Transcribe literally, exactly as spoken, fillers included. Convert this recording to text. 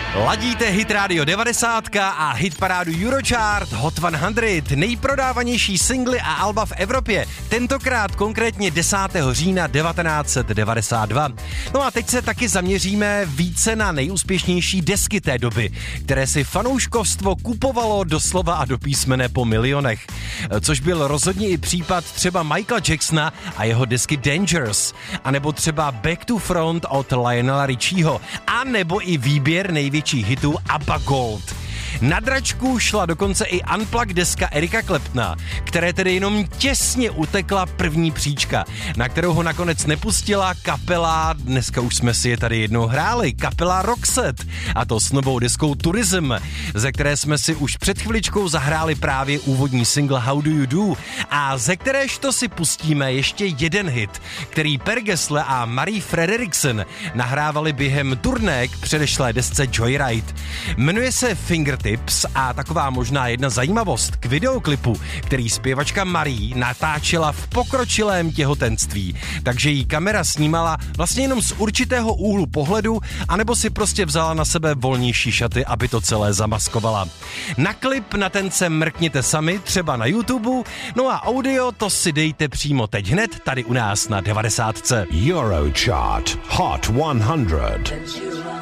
Ladíte Hit Radio devadesát a hitparádu Eurochart Hot sto, nejprodávanější singly a alba v Evropě, tentokrát konkrétně desátého října devatenáct set devadesát dva. No a teď se taky zaměříme více na nejúspěšnější desky té doby, které si fanouškovstvo kupovalo doslova a do písmene po milionech. Což byl rozhodně i případ třeba Michaela Jacksona a jeho desky Dangerous, anebo třeba Back to Front od Lionela Richieho, a nebo i výběr největších hitů ABBA Gold. Na dračku šla dokonce i Unplugged deska Erika Claptona, které tedy jenom těsně utekla první příčka, na kterou ho nakonec nepustila kapela, dneska už jsme si je tady jednou hráli, kapela Roxette, a to s novou deskou Tourism, ze které jsme si už před chviličkou zahráli právě úvodní single How Do You Do, a ze kteréž to si pustíme ještě jeden hit, který Per Gessle a Marie Frederiksen nahrávali během turné k předešlé desce Joyride. Jmenuje se Fingertips a taková možná jedna zajímavost k videoklipu, který zpěvačka Marie natáčela v pokročilém těhotenství, takže jí kamera snímala vlastně jenom z určitého úhlu pohledu, anebo si prostě vzala na sebe volnější šaty, aby to celé zamaskovala. Na klip na ten se mrkněte sami, třeba na YouTube, no a audio to si dejte přímo teď hned tady u nás na devadesátce. Eurochart Hot sto.